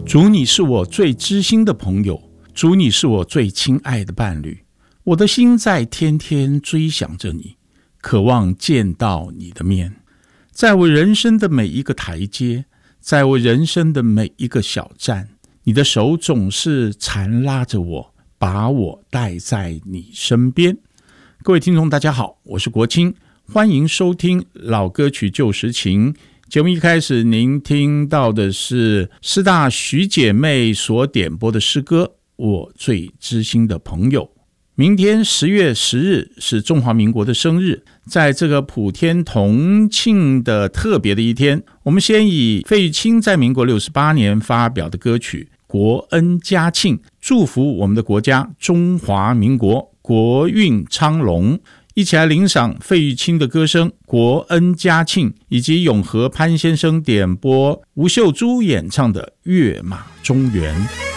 主，你是我最知心的朋友，主，你是我最亲爱的伴侣。我的心在天天追想着你，渴望见到你的面。在我人生的每一个台阶，在我人生的每一个小站，你的手总是缠拉着我，把我带在你身边。各位听众大家好，我是国清，欢迎收听老歌曲旧时情。节目一开始您听到的是师大徐姐妹所点播的诗歌《我最知心的朋友》。明天10月10日是中华民国的生日，在这个普天同庆的特别的一天，我们先以费玉清在民国68年发表的歌曲《国恩家庆》祝福我们的国家中华民国国运昌隆，一起来领赏费玉清的歌声《国恩家庆》，以及永和潘先生点播吴秀珠演唱的《跃马中原》。